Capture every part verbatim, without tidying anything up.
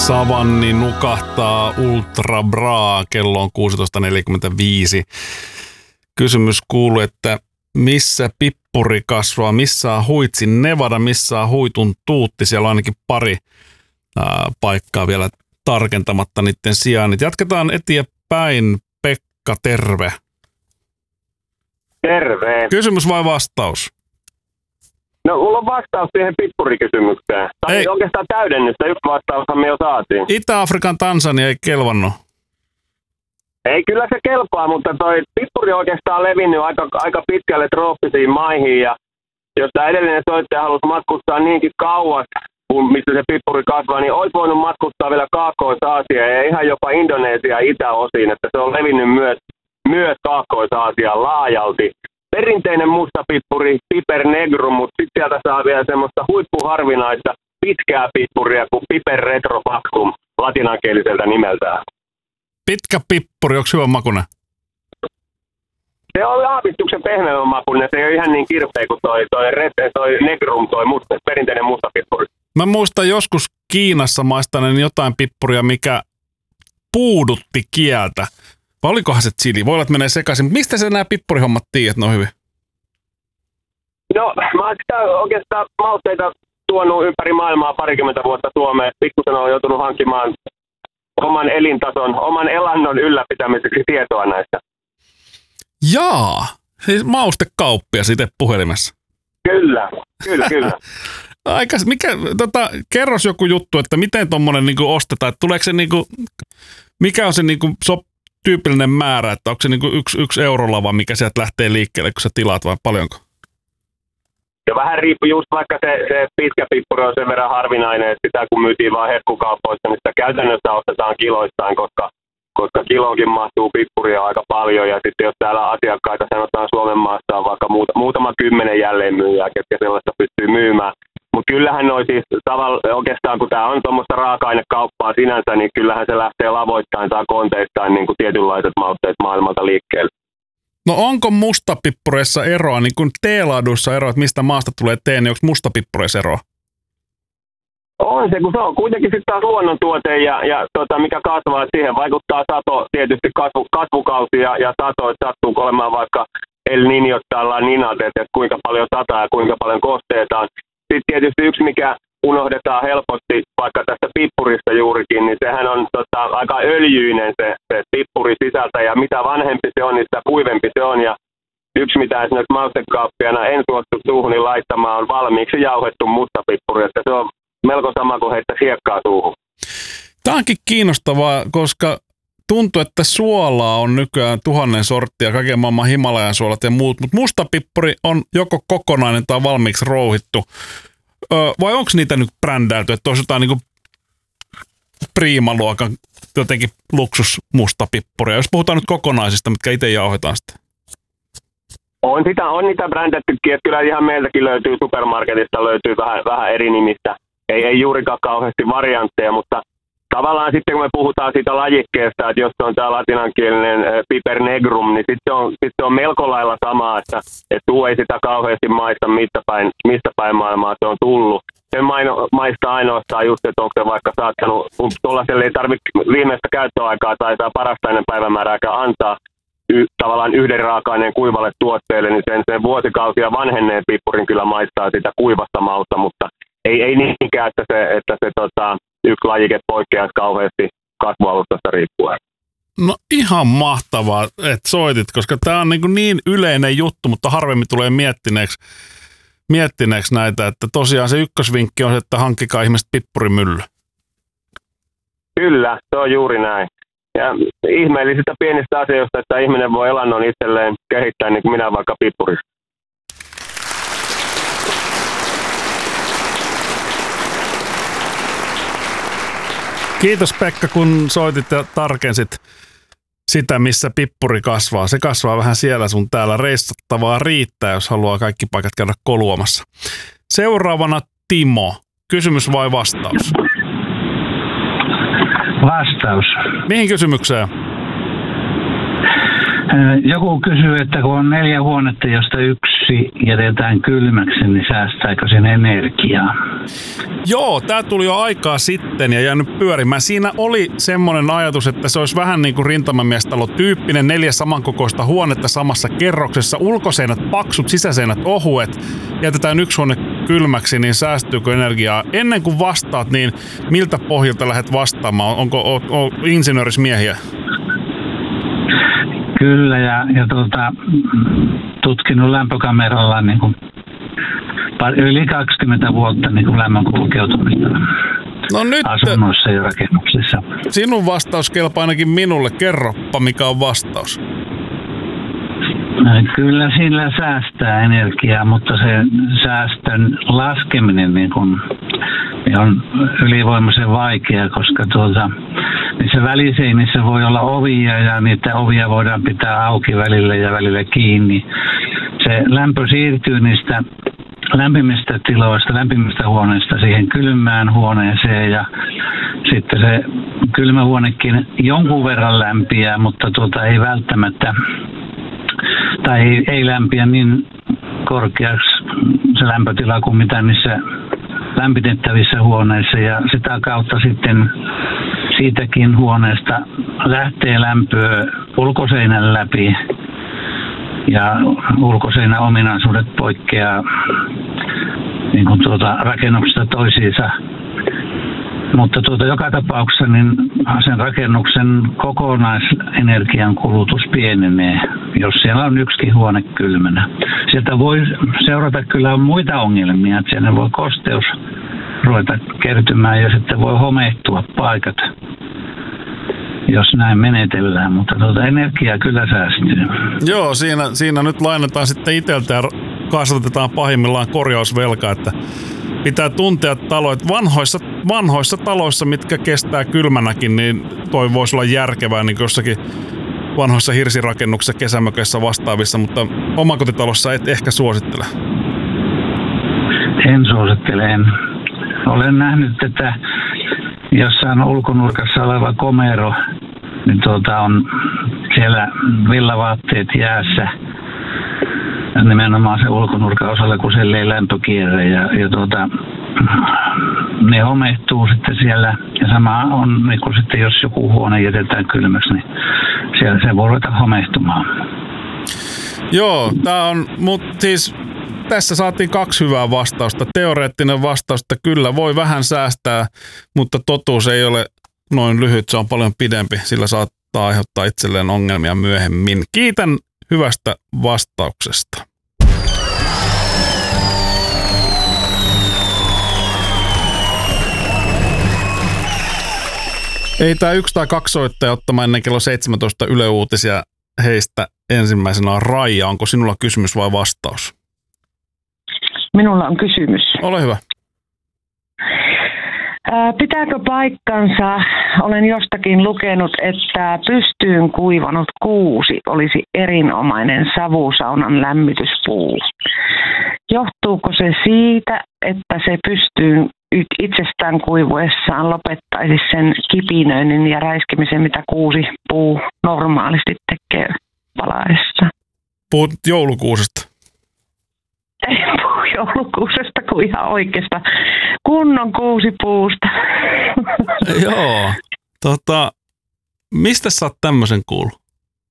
Savanni nukahtaa Ultra Bra, kello on kuusitoista neljäkymmentäviisi. Kysymys kuuluu, että missä pippuri kasvaa, missä on Huitsin Nevada, missä on Huitun Tuutti. Siellä on ainakin pari ää, paikkaa vielä tarkentamatta niiden sijainnit. Jatketaan eteenpäin. Pekka, terve. Terve. Kysymys vai vastaus? No, mulla on vastaus siihen pippurikysymykseen. Tai ei oikeastaan täydennystä, yksi vastaushan me jo saatiin. Itä-Afrikan Tansania ei kelvannut. Ei, kyllä se kelpaa, mutta toi pippuri on oikeastaan levinnyt aika, aika pitkälle trooppisiin maihin. Ja jos tämä edellinen soittaja halusi matkustaa niinkin kauas, kun missä se pippuri kasvaa, niin olisi voinut matkustaa vielä Kaakkois-Aasiaan ja ihan jopa Indonesia itäosiin, että se on levinnyt myös, myös Kaakkois-Aasiaan laajalti. Perinteinen musta pippuri, Piper negrum, mutta sitten sieltä saa vielä semmoista huippuharvinaista pitkää pippuria kuin Piper retrofactum latinankieliseltä nimeltään. Pitkä pippuri, onko hyvä makuinen? Se on aavistuksen pehmeän makuinen, se ei ole ihan niin kirpeä kuin toi, toi, ret, toi negrum, toi musta, perinteinen musta pippuri. Mä muistan joskus Kiinassa maistaneen jotain pippuria, mikä puudutti kieltä. Vai olikohan se chili? Voi olla, että menee sekaisin. Mistä sä nämä pippurihommat tiedät, ne on hyvin? No, mä oon sitä oikeastaan mausteita tuonut ympäri maailmaa parikymmentä vuotta Suomeen. Pikkusen on joutunut hankkimaan oman elintason, oman elannon ylläpitämiseksi tietoa näistä. Jaa, siis maustekauppia itse puhelimessa. Kyllä, kyllä, kyllä. Aika, mikä, tota, kerros joku juttu, että miten tommonen niinku ostetaan, että tuleeko se niinku, mikä on se niinku sop, tyypillinen määrä, että onko se niinku yksi, yksi eurolava, mikä sieltä lähtee liikkeelle, kun sä tilaat vai paljonko? Ja vähän riippuu just vaikka se, se pitkä pippuri on sen verran harvinainen, että sitä kun myytiin vaan herkkukaupoissa, niin sitä käytännössä ostetaan kiloistaan, koska, koska kiloonkin mahtuu pippuria aika paljon. Ja sitten jos täällä asiakkaita sanotaan Suomen maassa on vaikka muuta, muutama kymmenen jälleenmyyjää, ketkä sellaista pystyy myymään. Mutta kyllähän noi siis tavalla, oikeastaan kun tämä on tuommoista raaka-ainekauppaa sinänsä, niin kyllähän se lähtee lavoittain tai konteistaan niin kuin tietynlaiset mausteet maailmalta liikkeelle. No onko mustapippureissa eroa, niin kuin teelaaduissa eroa, että mistä maasta tulee tee, niin onko mustapippureissa eroa? On se, kun se on kuitenkin sitten taas luonnontuote ja, ja tota, mikä kasvaa, että siihen vaikuttaa sato, tietysti kasvu, kasvukausi ja, ja sato, että sattuu olemaan vaikka El Niñot tai La Ninat, että kuinka paljon sataa ja kuinka paljon kosteetaan. Sitten tietysti yksi, mikä unohdetaan helposti vaikka tästä pippurista juurikin, niin sehän on tota, aika öljyinen se, se pippuri sisältä, ja mitä vanhempi se on, niin sitä kuivempi se on. Ja yksi, mitä esimerkiksi maustekauppiana en suostu suuhuni laittamaan, on valmiiksi jauhettu mustapippuri, että se on melko sama kuin heittää hiekkaa suuhun. Tämä onkin kiinnostavaa, koska tuntuu, että suolaa on nykyään tuhannen sorttia, kaiken maailman Himalajan suolat ja muut, mutta mustapippuri on joko kokonainen tai valmiiksi rouhittu. Öö, vai onko niitä nyt brändäyty, että olisi jotain niin kuin priimaluokan jotenkin luksusmustapippuria, jos puhutaan nyt kokonaisista, mitkä itse jauhetaan sitten? On, sitä, on niitä brändättykin, että kyllä ihan meiltäkin löytyy supermarketista, löytyy vähän, vähän eri nimistä. Ei, ei juurikaan kauheasti variantteja, mutta tavallaan sitten kun me puhutaan siitä lajikkeesta, että jos on tämä latinankielinen Piper negrum, niin sitten se on, sit se on melko lailla samaa, että, että tuu ei sitä kauheasti maista, mistä päin, mistä päin maailmaa se on tullut. Se maino, maistaa ainoastaan just, että onko se vaikka saattanut, tuollaiselle ei tarvitse viimeistä käyttöaikaa tai saa parasta ennen päivämäärääkään antaa y, tavallaan yhden raaka-aineen kuivalle tuotteelle, niin sen, sen vuosikausia vanhenneen pippurin kyllä maistaa sitä kuivasta mausta, mutta ei, ei niinkään, että se, että se tota, yksi lajike poikkeaisi kauheasti kasvualustasta riippuen. No ihan mahtavaa, että soitit, koska tämä on niin, niin yleinen juttu, mutta harvemmin tulee miettineeksi, miettineeksi näitä, että tosiaan se ykkösvinkki on se, että hankkikaa ihmiset pippurimylly. Kyllä, se on juuri näin. Ja ihmeellisistä pienistä asioista, että ihminen voi elannon itselleen kehittää niin kuin minä vaikka pippurissa. Kiitos Pekka, kun soitit ja tarkensit sitä, missä pippuri kasvaa. Se kasvaa vähän siellä sun täällä. Reissattavaa riittää, jos haluaa kaikki paikat käydä koluamassa. Seuraavana Timo. Kysymys vai vastaus? Vastaus. Mihin kysymykseen? Joku kysyy, että kun on neljä huonetta, josta yksi jätetään kylmäksi, niin säästääkö sen energiaa? Joo, tää tuli jo aikaa sitten ja jäänyt pyörimään. Siinä oli semmoinen ajatus, että se olisi vähän niin kuin rintamamiestalo-tyyppinen, neljä samankokoista huonetta samassa kerroksessa, ulkoseinät paksut, sisäseinät ohuet, jätetään yksi huone kylmäksi, niin säästyykö energiaa? Ennen kuin vastaat, niin miltä pohjalta lähdet vastaamaan? Onko o, o, insinöörismiehiä? Kyllä, ja, ja tuota, tutkinut lämpökameralla niin kuin yli kaksikymmentä vuotta niin kuin lämmön kulkeutumista no nyt, asunnoissa ja rakennuksissa. Sinun vastaus kelpaa ainakin minulle. Kerroppa, mikä on vastaus. Kyllä sillä säästää energiaa, mutta se säästön laskeminen niin kuin on ylivoimaisen vaikea, koska tuota, niissä väliseinissä voi olla ovia ja niitä ovia voidaan pitää auki välillä ja välillä kiinni. Se lämpö siirtyy niistä lämpimistä tiloista, lämpimistä huoneista siihen kylmään huoneeseen ja sitten se kylmä huonekin jonkun verran lämpiää, mutta tuota ei välttämättä tai ei, ei lämpiä niin korkeaksi se lämpötila kuin mitä niissä lämpitettävissä huoneissa ja sitä kautta sitten siitäkin huoneesta lähtee lämpöä ulkoseinän läpi ja ulkoseinän ominaisuudet poikkeaa niin kuin tuota rakennuksesta toisiinsa. Mutta tuota, joka tapauksessa niin sen rakennuksen kokonaisenergian kulutus pienenee, jos siellä on yksikin huone kylmänä. Sieltä voi seurata kyllä muita ongelmia, että siellä voi kosteus ruveta kertymään ja sitten voi homehtua paikat, jos näin menetellään, mutta tuota energiaa kyllä säästyy. Joo, siinä, siinä nyt lainataan sitten itseltä ja kasvatetaan pahimmillaan korjausvelkaa, että pitää tuntea taloja. Vanhoissa, vanhoissa taloissa, mitkä kestää kylmänäkin, niin toi voisi olla järkevää niin jossakin vanhoissa hirsirakennuksissa, kesämökeissä vastaavissa, mutta omakotitalossa et ehkä suosittele. En suosittele. En. Olen nähnyt, että jossain ulkonurkassa oleva komero, niin tuota on siellä villavaatteet jäässä. Nimenomaan se ulkonurkan osalla, kun siellä ei lämpökierre ja, ja tuota, ne homehtuu sitten siellä. Ja sama on, niin kun sitten jos joku huone jätetään kylmäksi, niin siellä se voi ruveta homehtumaan. Joo, tää on, mut siis tässä saatiin kaksi hyvää vastausta. Teoreettinen vastaus, että kyllä voi vähän säästää, mutta totuus ei ole noin lyhyt, se on paljon pidempi, sillä saattaa aiheuttaa itselleen ongelmia myöhemmin. Kiitän hyvästä vastauksesta. Ei tää yksi tai kaksi soittaja ottamaan ennen kello seitsemäntoista Yle Uutisia. Heistä ensimmäisenä on Raija. Onko sinulla kysymys vai vastaus? Minulla on kysymys. Ole hyvä. Pitääkö paikkansa, olen jostakin lukenut, että pystyyn kuivanut kuusi olisi erinomainen savusaunan lämmityspuu. Johtuuko se siitä, että se pystyyn itsestään kuivuessaan lopettaisi sen kipinöinnin ja räiskimisen, mitä kuusi puu normaalisti tekee palaessa? Puhut joulukuusesta. Ei puhu joulukuusesta kuin ihan oikeasta kunnon kuusipuusta. Joo. Tota, mistä sä oot tämmöisen kuullut?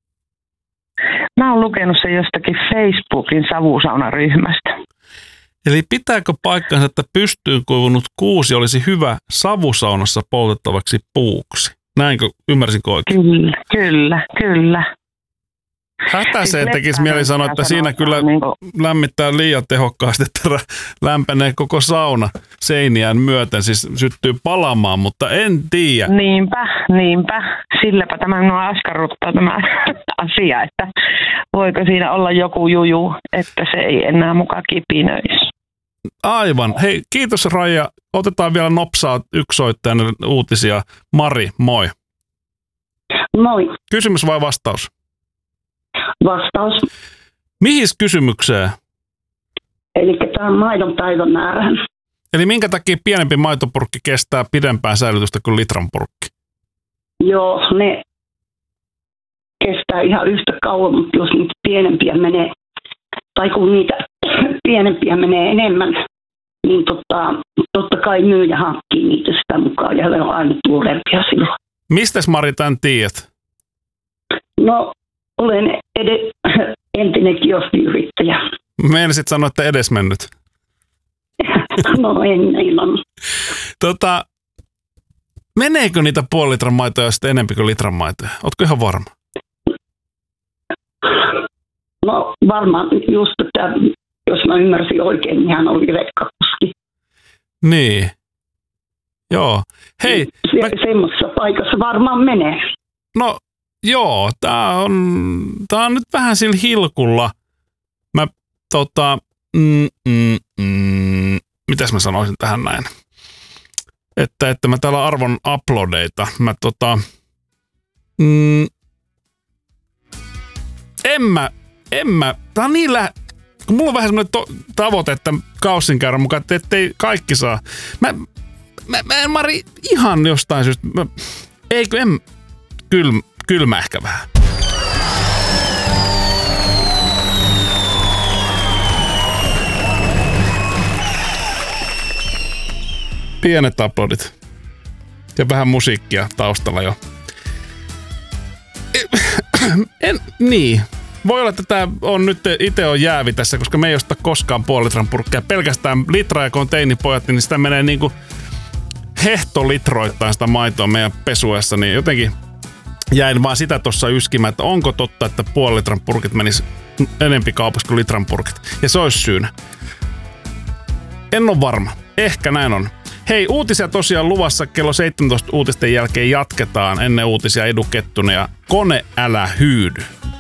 Mä oon lukenut sen jostakin Facebookin savusaunaryhmästä. Eli pitääkö paikkansa, että pystyyn kuivunut kuusi olisi hyvä savusaunassa poltettavaksi puuksi? Näinkö, ymmärsinkö oikein? Kyllä, kyllä, kyllä. Hätäseen siis tekisi mieli sanoa, että siinä kyllä niin kuin lämmittää liian tehokkaasti, että lämpenee koko sauna seiniään myöten, siis syttyy palamaan, mutta en tiedä. Niinpä, niinpä. Silläpä tämä minua askarruttaa tämä asia, että voiko siinä olla joku juju, että se ei enää muka kipinöisi. Aivan. Hei, kiitos Raija. Otetaan vielä nopsaa yksi soittajan uutisia. Mari, moi. Moi. Kysymys vai vastaus? Vastaus. Mihin kysymykseen? Eli tämä maidon päivämäärään. Eli minkä takia pienempi maitopurkki kestää pidempään säilytystä kuin litran purkki? Joo, ne kestää ihan yhtä kauan, mutta jos niitä pienempiä menee, tai kun niitä pienempiä menee enemmän niin tota, totta kai myyjä hankkii niitä sitä mukaan ja ne on aina tuorempia silloin. Mistäs Mari tämän tiedät? No, olen ed- entinen kioskiyrittäjä. Meinasit sanoa, että edesmennyt. No en ilman. Tota, meneekö niitä puoli litran maitoja sitten enemmän kuin litran maitoja? Ootko ihan varma? No varmaan just, että jos mä ymmärsin oikein, niin hän oli rekkakuski. Niin. Joo. Hei. Se, mä... Semmoisessa paikassa varmaan menee. No joo, tää on, tää on nyt vähän sillä hilkulla. Mä tota, mm, mm, mm, mitäs mä sanoisin tähän näin? Että, että mä täällä arvon uploadeita. Mä tota, mm, en mä, en mä, tää on niin lä... Kun mulla on vähän semmoinen to- tavoite, että kaussin käydä mukaan, että ettei kaikki saa. Mä, mä, mä en Mari ihan jostain syystä, mä, eikö en, kyl, kylmä ehkä vähän. Pienet aplodit. Ja vähän musiikkia taustalla jo. En, niin. Voi olla, että tämä on nyt itse on jäävi tässä, koska me ei osta koskaan puoli litran purkkia. Pelkästään litra ja kun on teinipojat, niin sitä menee niinku hehtolitroittain sitä maitoa meidän pesuessa, niin jotenkin jäin vaan sitä tuossa yskimään, että onko totta, että puoli litran purkit menis enempi kaupassa kuin litran purkit. Ja se olisi syynä. En ole varma. Ehkä näin on. Hei, uutisia tosiaan luvassa kello seitsemäntoista uutisten jälkeen jatketaan. Ennen uutisia Edu Kettunen ja Kone älä hyydy.